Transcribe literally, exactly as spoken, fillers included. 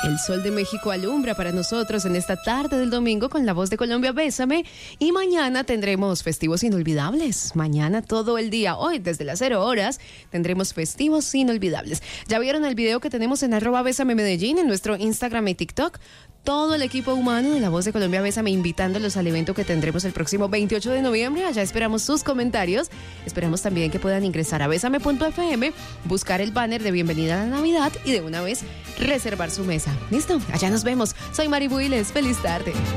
El sol de México alumbra para nosotros en esta tarde del domingo con La Voz de Colombia, Bésame. Y mañana tendremos festivos inolvidables. Mañana todo el día, hoy desde las cero horas, tendremos festivos inolvidables. ¿Ya vieron el video que tenemos en arroba Bésame Medellín en nuestro Instagram y TikTok? Todo el equipo humano de La Voz de Colombia, Bésame, invitándolos al evento que tendremos el próximo veintiocho de noviembre. Allá esperamos sus comentarios. Esperamos también que puedan ingresar a bésame punto efe eme, buscar el banner de Bienvenida a la Navidad y de una vez reservar su mesa. ¿Listo? Allá nos vemos. Soy Mari Builes. Feliz tarde.